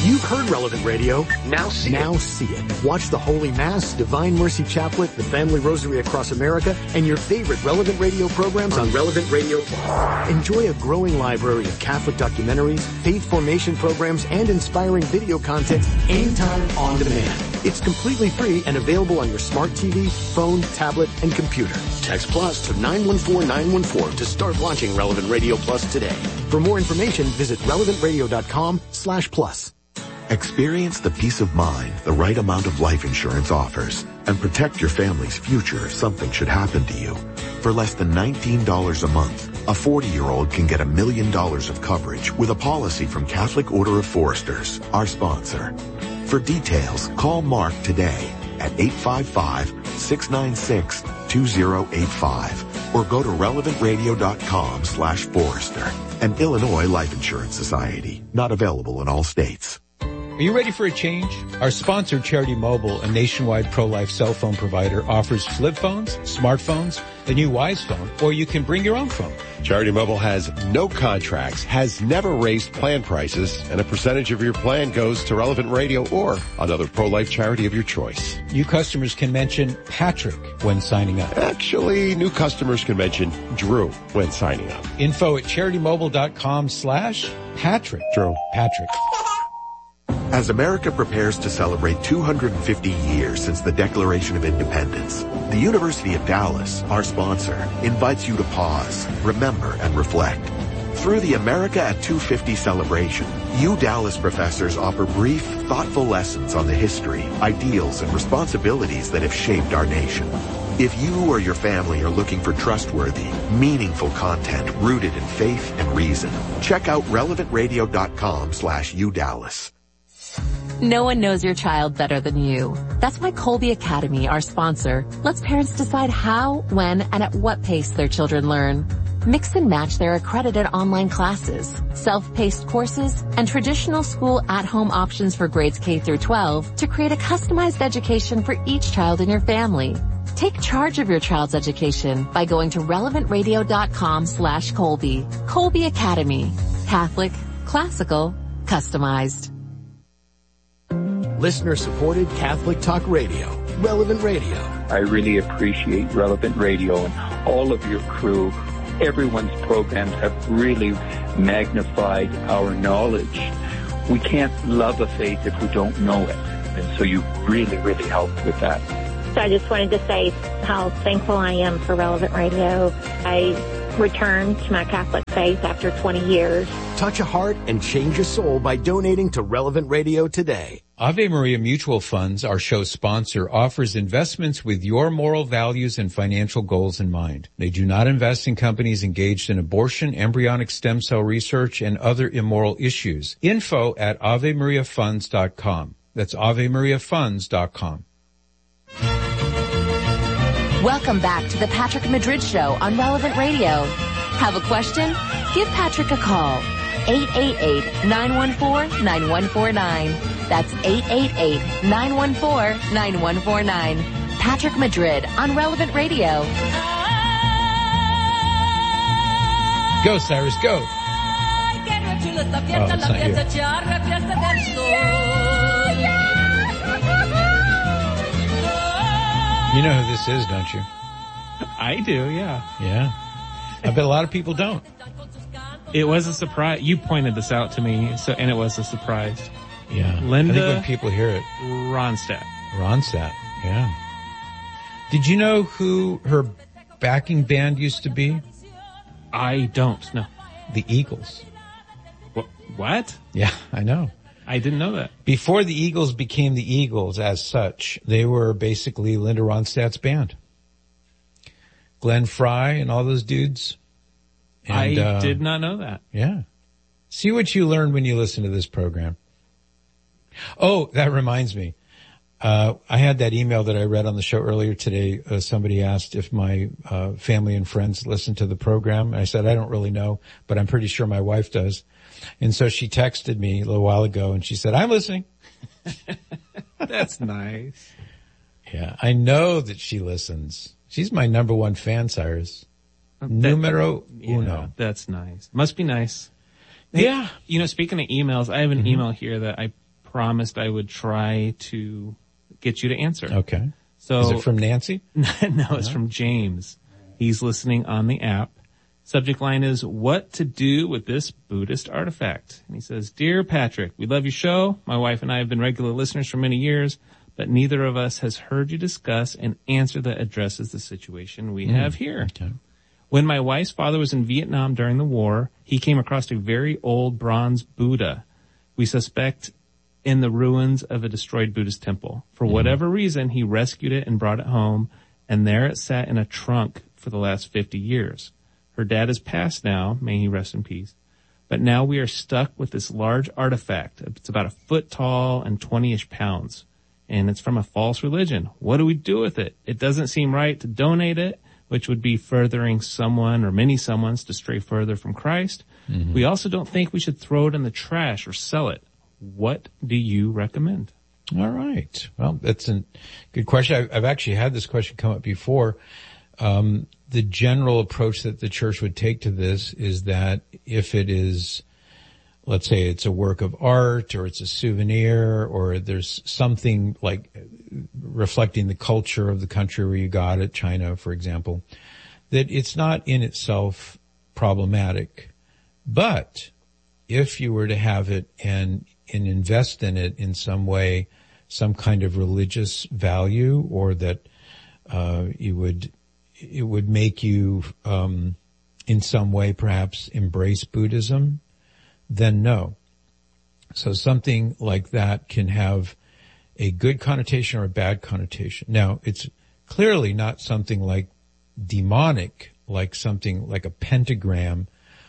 You've heard Relevant Radio. Now see it. Watch the Holy Mass, Divine Mercy Chaplet, the Family Rosary Across America, and your favorite Relevant Radio programs on Relevant Radio Plus. Enjoy a growing library of Catholic documentaries, faith formation programs, and inspiring video content anytime on demand. It's completely free and available on your smart TV, phone, tablet, and computer. Text Plus to 914914 to start watching Relevant Radio Plus today. For more information, visit relevantradio.com/plus. Experience the peace of mind the right amount of life insurance offers and protect your family's future if something should happen to you. For less than $19 a month, a 40-year-old can get $1 million of coverage with a policy from Catholic Order of Foresters, our sponsor. For details, call Mark today at 855-696-2085 or go to relevantradio.com/Forester. An Illinois Life Insurance Society. Not available in all states. Are you ready for a change? Our sponsor, Charity Mobile, a nationwide pro-life cell phone provider, offers flip phones, smartphones, the new Wise phone, or you can bring your own phone. Charity Mobile has no contracts, has never raised plan prices, and a percentage of your plan goes to Relevant Radio or another pro-life charity of your choice. New customers can mention Patrick when signing up. Actually, new customers can mention Drew when signing up. Info at CharityMobile.com/Patrick. Drew. Patrick. As America prepares to celebrate 250 years since the Declaration of Independence, the University of Dallas, our sponsor, invites you to pause, remember, and reflect. Through the America at 250 celebration, Dallas professors offer brief, thoughtful lessons on the history, ideals, and responsibilities that have shaped our nation. If you or your family are looking for trustworthy, meaningful content rooted in faith and reason, check out relevantradio.com/UDallas. No one knows your child better than you. That's why Colby Academy, our sponsor, lets parents decide how, when, and at what pace their children learn. Mix and match their accredited online classes, self-paced courses, and traditional school at-home options for grades K through 12 to create a customized education for each child in your family. Take charge of your child's education by going to relevantradio.com/Colby. Colby Academy. Catholic, classical, customized. Listener-supported Catholic Talk Radio. Relevant Radio. I really appreciate Relevant Radio and all of your crew. Everyone's programs have really magnified our knowledge. We can't love a faith if we don't know it. And so you really, really helped with that. So I just wanted to say how thankful I am for Relevant Radio. I returned to my Catholic faith after 20 years. Touch a heart and change a soul by donating to Relevant Radio today. Ave Maria Mutual Funds, our show's sponsor, offers investments with your moral values and financial goals in mind. They do not invest in companies engaged in abortion, embryonic stem cell research, and other immoral issues. Info at AveMariaFunds.com. That's AveMariaFunds.com. Welcome back to the Patrick Madrid Show on Relevant Radio. Have a question? Give Patrick a call. 888-914-9149. That's 888-914-9149. Patrick Madrid on Relevant Radio. Go, Cyrus, go. Oh, it's not you. You know who this is, don't you? I do, yeah. Yeah. I bet a lot of people don't. It was a surprise. You pointed this out to me, and it was a surprise. Yeah. Linda. I think when people hear it. Ronstadt, yeah. Did you know who her backing band used to be? I don't know. The Eagles. What? Yeah, I know. I didn't know that. Before the Eagles became the Eagles as such, they were basically Linda Ronstadt's band. Glenn Fry and all those dudes. And, I did not know that. Yeah. See what you learn when you listen to this program. Oh, that reminds me. I had that email that I read on the show earlier today. Somebody asked if my family and friends listen to the program. I said, I don't really know, but I'm pretty sure my wife does. And so she texted me a little while ago and she said, I'm listening. That's nice. Yeah, I know that she listens. She's my number one fan, Cyrus. Numero uno. That's nice. Must be nice. Yeah. You know, speaking of emails, I have an email here that I promised I would try to get you to answer. Okay. So is it from Nancy? No, it's from James. He's listening on the app. Subject line is, what to do with this Buddhist artifact? And he says, Dear Patrick, we love your show. My wife and I have been regular listeners for many years, but neither of us has heard you discuss an answer that addresses the situation we have here. Okay. When my wife's father was in Vietnam during the war, he came across a very old bronze Buddha. We suspect in the ruins of a destroyed Buddhist temple. For whatever reason, he rescued it and brought it home, and there it sat in a trunk for the last 50 years. Her dad has passed now, may he rest in peace. But now we are stuck with this large artifact. It's about 1 foot tall and 20-ish pounds. And it's from a false religion. What do we do with it? It doesn't seem right to donate it, which would be furthering someone or many someones to stray further from Christ. We also don't think we should throw it in the trash or sell it. What do you recommend? All right. Well, that's a good question. I've actually had this question come up before. The general approach that the church would take to this is that if it is, let's say it's a work of art or it's a souvenir or there's something like reflecting the culture of the country where you got it, China, for example, that it's not in itself problematic. But if you were to have it and invest in it in some way, some kind of religious value, or that it would make you in some way perhaps embrace Buddhism, then no. So something like that can have a good connotation or a bad connotation. Now, it's clearly not something like demonic, like something like a pentagram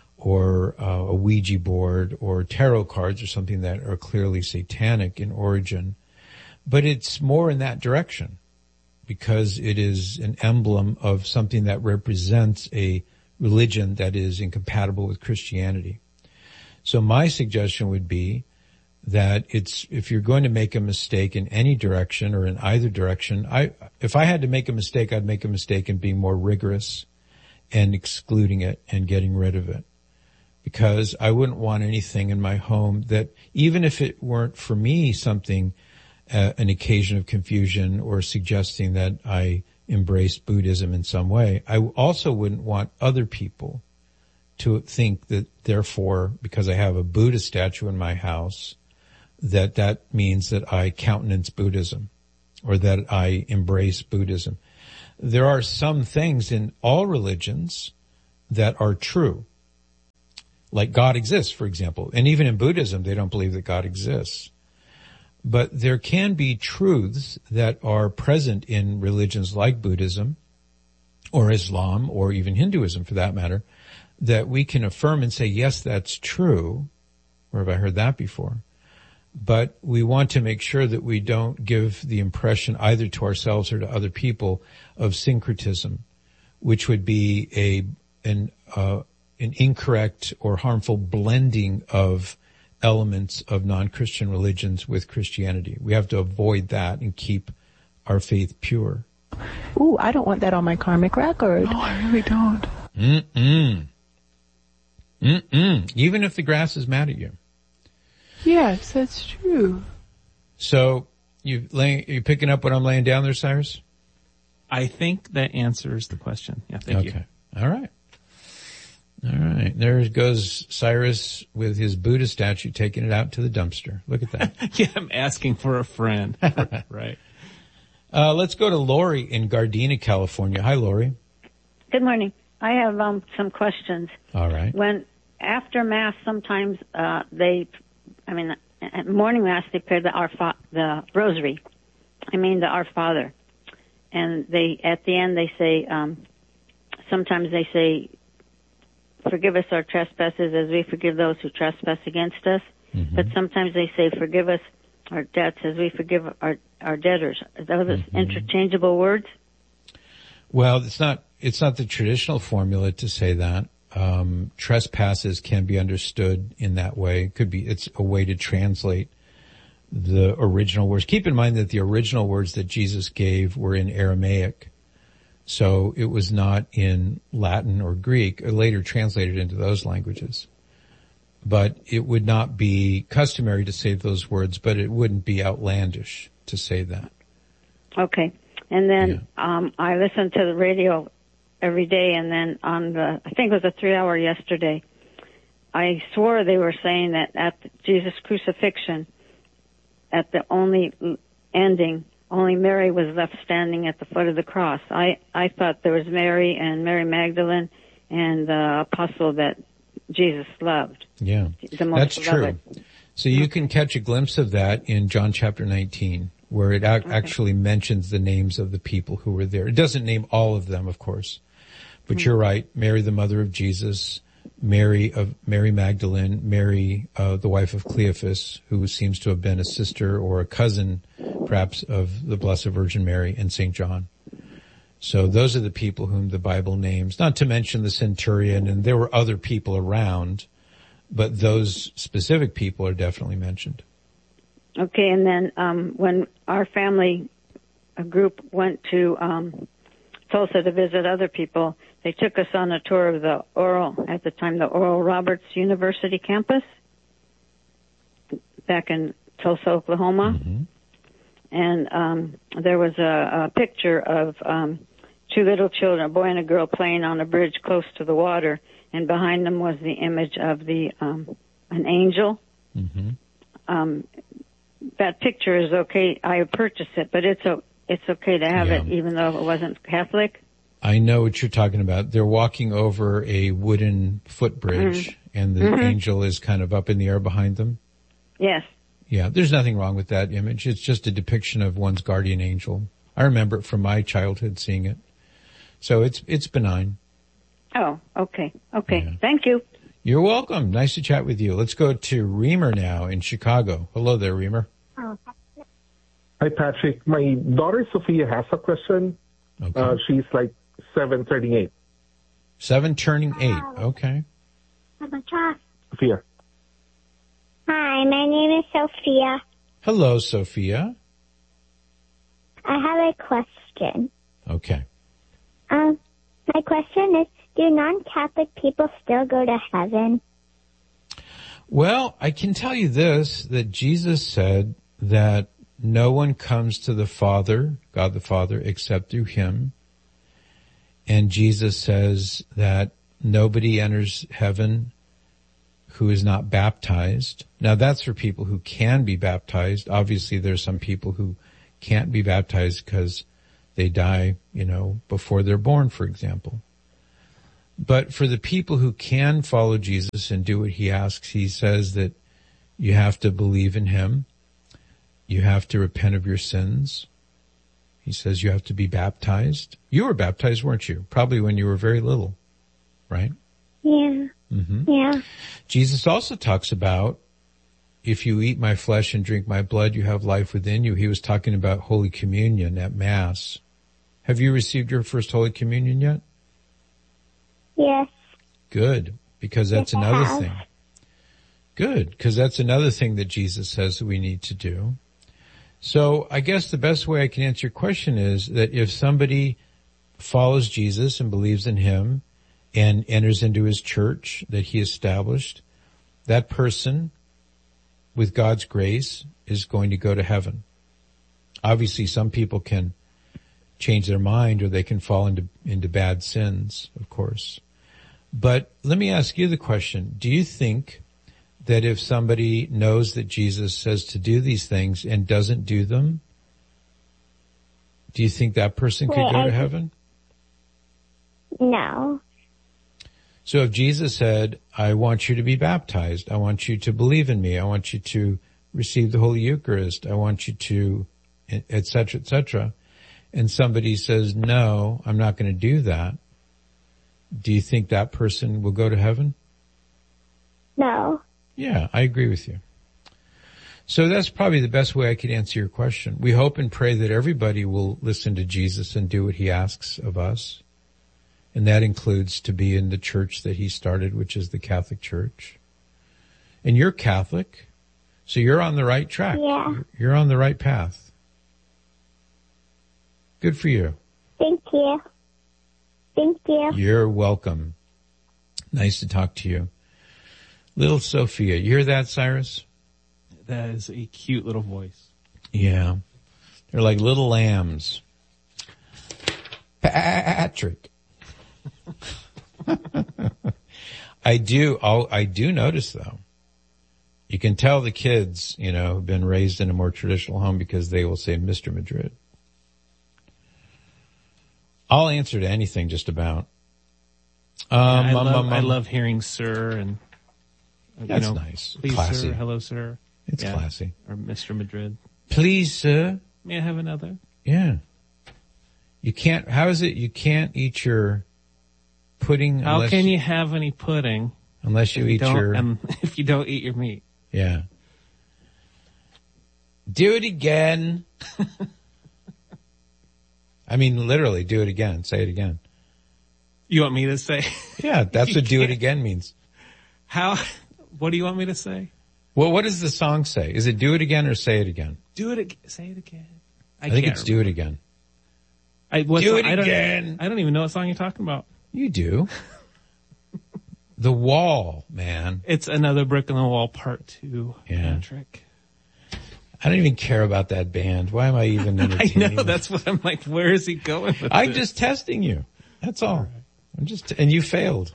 or a Ouija board or tarot cards or something that are clearly satanic in origin. But it's more in that direction because it is an emblem of something that represents a religion that is incompatible with Christianity. So my suggestion would be that if you're going to make a mistake in any direction or in either direction, if I had to make a mistake, I'd make a mistake in being more rigorous and excluding it and getting rid of it. Because I wouldn't want anything in my home that, even if it weren't for me something, an occasion of confusion or suggesting that I embrace Buddhism in some way, I also wouldn't want other people to think that therefore, because I have a Buddha statue in my house, that means that I countenance Buddhism or that I embrace Buddhism. There are some things in all religions that are true. Like God exists, for example. And even in Buddhism, they don't believe that God exists. But there can be truths that are present in religions like Buddhism or Islam or even Hinduism, for that matter, that we can affirm and say, yes, that's true. Where have I heard that before? But we want to make sure that we don't give the impression either to ourselves or to other people of syncretism, which would be an incorrect or harmful blending of elements of non-Christian religions with Christianity. We have to avoid that and keep our faith pure. Ooh, I don't want that on my karmic record. No, I really don't. Even if the grass is mad at you. Yes, that's true. So you picking up what I'm laying down there, Cyrus? I think that answers the question. Yeah, thank you. Okay. All right. There goes Cyrus with his Buddha statue, taking it out to the dumpster. Look at that. Yeah, I'm asking for a friend. Right. Let's go to Lori in Gardena, California. Hi, Lori. Good morning. I have some questions. All right. When after Mass, sometimes at morning Mass, they pray the Rosary. The Our Father, and at the end they say sometimes they say, forgive us our trespasses as we forgive those who trespass against us. Mm-hmm. But sometimes they say, forgive us our debts as we forgive our debtors. Are those interchangeable words? Well, it's not the traditional formula to say that. Trespasses can be understood in that way. It's a way to translate the original words. Keep in mind that the original words that Jesus gave were in Aramaic. So it was not in Latin or Greek, later translated into those languages. but it would not be customary to say those words, but it wouldn't be outlandish to say that. Okay. And then I listen to the radio every day, and then I think it was a 3-hour yesterday, I swore they were saying that at Jesus' crucifixion, at the only ending, only Mary was left standing at the foot of the cross. I thought there was Mary and Mary Magdalene and the apostle that Jesus loved. Yeah, that's true. So you can catch a glimpse of that in John chapter 19, where it actually mentions the names of the people who were there. It doesn't name all of them, of course, but you're right. Mary, the mother of Jesus, Mary Magdalene, Mary, the wife of Cleophas, who seems to have been a sister or a cousin, perhaps, of the Blessed Virgin Mary, and St. John. So those are the people whom the Bible names, not to mention the centurion, and there were other people around, but those specific people are definitely mentioned. Okay, and then when our family group went to Tulsa to visit other people, they took us on a tour of the Oral Roberts University campus back in Tulsa, Oklahoma. Mm-hmm. And there was a picture of two little children, a boy and a girl, playing on a bridge close to the water, and behind them was the image of an angel. Mm-hmm. That picture is okay. I purchased it, but it's okay to have it, even though it wasn't Catholic. I know what you're talking about. They're walking over a wooden footbridge, and the angel is kind of up in the air behind them. Yes. Yeah, there's nothing wrong with that image. It's just a depiction of one's guardian angel. I remember it from my childhood seeing it. So it's benign. Oh, okay. Okay. Yeah. Thank you. You're welcome. Nice to chat with you. Let's go to Reamer now in Chicago. Hello there, Reamer. Hi, Patrick. My daughter Sophia has a question. Okay. She's like 7 turning 8. 7 turning 8. Okay. Sophia. Hi, my name is Sophia. Hello, Sophia. I have a question. Okay. My question is, do non-Catholic people still go to heaven? Well, I can tell you this, that Jesus said that no one comes to the Father, God the Father, except through him. And Jesus says that nobody enters heaven who is not baptized. Now that's for people who can be baptized. Obviously there's some people who can't be baptized because they die, before they're born, for example. But for the people who can follow Jesus and do what he asks, he says that you have to believe in him. You have to repent of your sins. He says you have to be baptized. You were baptized, weren't you? Probably when you were very little, right? Yeah. Mm-hmm. Yeah. Jesus also talks about, if you eat my flesh and drink my blood, you have life within you. He was talking about Holy Communion at Mass. Have you received your first Holy Communion yet? Yes. Good, because that's another thing. Good, because that's another thing that Jesus says that we need to do. So I guess the best way I can answer your question is that if somebody follows Jesus and believes in him and enters into his church that he established, that person, with God's grace, is going to go to heaven. Obviously, some people can change their mind or they can fall into bad sins, of course. But let me ask you the question. Do you think that if somebody knows that Jesus says to do these things and doesn't do them, do you think that person could go to heaven? No. So if Jesus said, I want you to be baptized, I want you to believe in me, I want you to receive the Holy Eucharist, I want you to, et cetera, and somebody says, no, I'm not going to do that, do you think that person will go to heaven? No. Yeah, I agree with you. So that's probably the best way I could answer your question. We hope and pray that everybody will listen to Jesus and do what he asks of us. And that includes to be in the church that he started, which is the Catholic Church. And you're Catholic, so you're on the right track. Yeah. You're on the right path. Good for you. Thank you. Thank you. You're welcome. Nice to talk to you. Little Sophia. You hear that, Cyrus? That is a cute little voice. Yeah. They're like little lambs. Patrick. I do notice though. You can tell the kids, have been raised in a more traditional home because they will say Mr. Madrid. I'll answer to anything just about. I love hearing sir and, that's nice. Please, classy. Sir. Hello, sir. It's classy. Or Mr. Madrid. Please, sir. May I have another? Yeah. You can't, how is it you can't eat your pudding? How can you have any pudding? Unless you eat if you don't eat your meat. Yeah. Do it again. I mean, literally, do it again. Say it again. You want me to say? Yeah, that's what do it again means. What do you want me to say? Well, what does the song say? Is it do it again or say it again? Say it again. I think it's do it again. Do it again. I don't even know what song you're talking about. You do. The Wall, man. It's Another Brick in the Wall Part 2, Patrick. I don't even care about that band. Why am I even entertaining I know, that's what I'm like, where is he going with I'm this? just testing you. That's all. And you failed.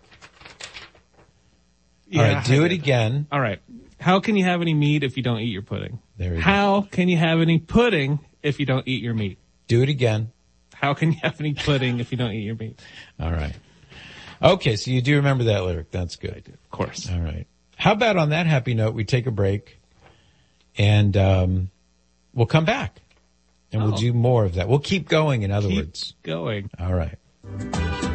Yeah, all right, do it again. All right. How can you have any meat if you don't eat your pudding? There you go. How can you have any pudding if you don't eat your meat? Do it again. How can you have any pudding if you don't eat your meat? All right. Okay, so you do remember that lyric. That's good. I do, of course. All right. How about on that happy note, we take a break and we'll come back and we'll do more of that. We'll keep going, in other words. Keep going. All right.